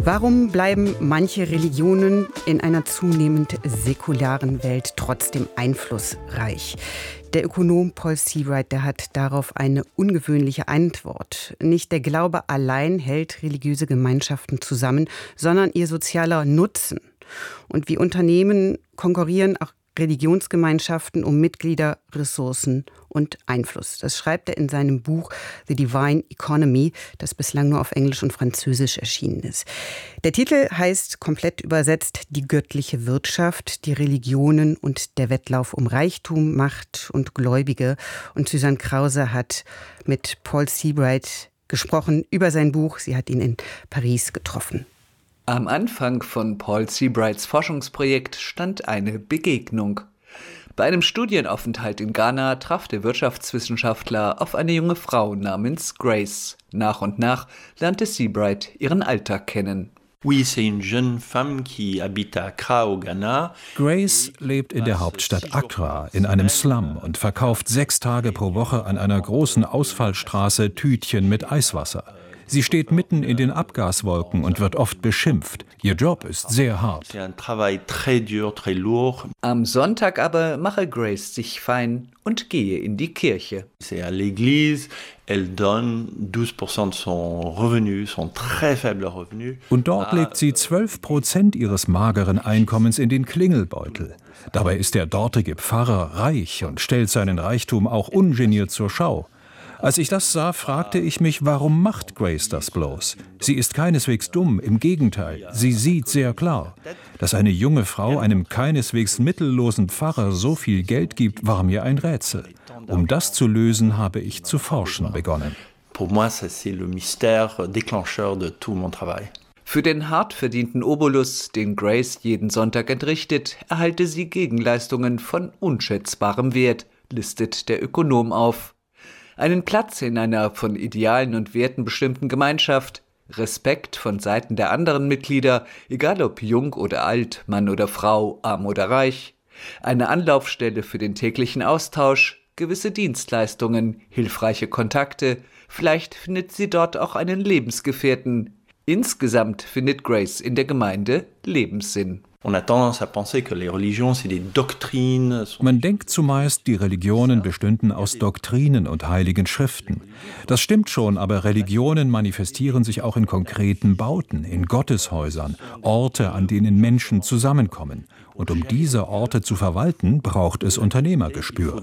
Warum bleiben manche Religionen in einer zunehmend säkularen Welt trotzdem einflussreich? Der Ökonom Paul Seabright, der hat darauf eine ungewöhnliche Antwort. Nicht der Glaube allein hält religiöse Gemeinschaften zusammen, sondern ihr sozialer Nutzen. Und wie Unternehmen konkurrieren auch Religionsgemeinschaften um Mitglieder, Ressourcen und Einfluss. Das schreibt er in seinem Buch The Divine Economy, das bislang nur auf Englisch und Französisch erschienen ist. Der Titel heißt komplett übersetzt Die göttliche Wirtschaft, die Religionen und der Wettlauf um Reichtum, Macht und Gläubige. Und Susanne Krause hat mit Paul Seabright gesprochen über sein Buch. Sie hat ihn in Paris getroffen. Am Anfang von Paul Seabrights Forschungsprojekt stand eine Begegnung. Bei einem Studienaufenthalt in Ghana traf der Wirtschaftswissenschaftler auf eine junge Frau namens Grace. Nach und nach lernte Seabright ihren Alltag kennen. Grace lebt in der Hauptstadt Accra in einem Slum und verkauft 6 Tage pro Woche an einer großen Ausfallstraße Tütchen mit Eiswasser. Sie steht mitten in den Abgaswolken und wird oft beschimpft. Ihr Job ist sehr hart. Am Sonntag aber mache Grace sich fein und gehe in die Kirche. Und dort legt sie 12% ihres mageren Einkommens in den Klingelbeutel. Dabei ist der dortige Pfarrer reich und stellt seinen Reichtum auch ungeniert zur Schau. Als ich das sah, fragte ich mich, warum macht Grace das bloß? Sie ist keineswegs dumm, im Gegenteil, sie sieht sehr klar. Dass eine junge Frau einem keineswegs mittellosen Pfarrer so viel Geld gibt, war mir ein Rätsel. Um das zu lösen, habe ich zu forschen begonnen. Für den hart verdienten Obolus, den Grace jeden Sonntag entrichtet, erhalte sie Gegenleistungen von unschätzbarem Wert, listet der Ökonom auf. Einen Platz in einer von Idealen und Werten bestimmten Gemeinschaft, Respekt von Seiten der anderen Mitglieder, egal ob jung oder alt, Mann oder Frau, arm oder reich, eine Anlaufstelle für den täglichen Austausch, gewisse Dienstleistungen, hilfreiche Kontakte, vielleicht findet sie dort auch einen Lebensgefährten. Insgesamt findet Grace in der Gemeinde Lebenssinn. Man denkt zumeist, die Religionen bestünden aus Doktrinen und heiligen Schriften. Das stimmt schon, aber Religionen manifestieren sich auch in konkreten Bauten, in Gotteshäusern, Orte, an denen Menschen zusammenkommen. Und um diese Orte zu verwalten, braucht es Unternehmergespür.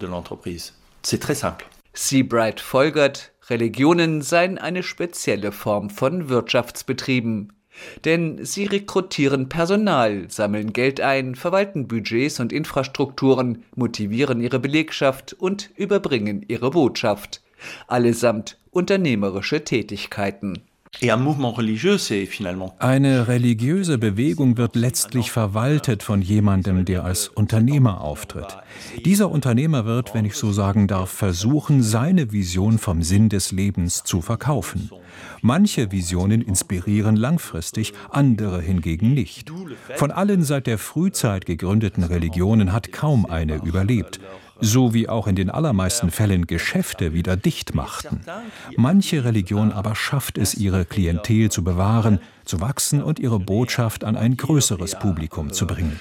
Seabright folgert, Religionen seien eine spezielle Form von Wirtschaftsbetrieben. Denn sie rekrutieren Personal, sammeln Geld ein, verwalten Budgets und Infrastrukturen, motivieren ihre Belegschaft und überbringen ihre Botschaft. Allesamt unternehmerische Tätigkeiten. Eine religiöse Bewegung wird letztlich verwaltet von jemandem, der als Unternehmer auftritt. Dieser Unternehmer wird, wenn ich so sagen darf, versuchen, seine Vision vom Sinn des Lebens zu verkaufen. Manche Visionen inspirieren langfristig, andere hingegen nicht. Von allen seit der Frühzeit gegründeten Religionen hat kaum eine überlebt. So wie auch in den allermeisten Fällen Geschäfte wieder dicht machten. Manche Religion aber schafft es, ihre Klientel zu bewahren, zu wachsen und ihre Botschaft an ein größeres Publikum zu bringen.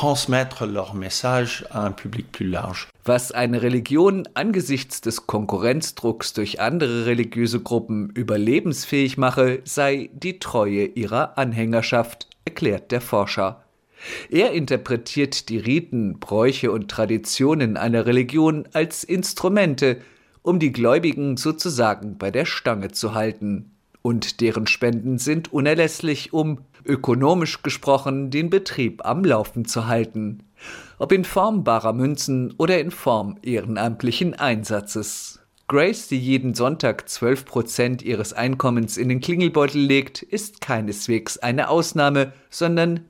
Was eine Religion angesichts des Konkurrenzdrucks durch andere religiöse Gruppen überlebensfähig mache, sei die Treue ihrer Anhängerschaft, erklärt der Forscher. Er interpretiert die Riten, Bräuche und Traditionen einer Religion als Instrumente, um die Gläubigen sozusagen bei der Stange zu halten. Und deren Spenden sind unerlässlich, um, ökonomisch gesprochen, den Betrieb am Laufen zu halten. Ob in Form barer Münzen oder in Form ehrenamtlichen Einsatzes. Grace, die jeden Sonntag 12% ihres Einkommens in den Klingelbeutel legt, ist keineswegs eine Ausnahme, sondern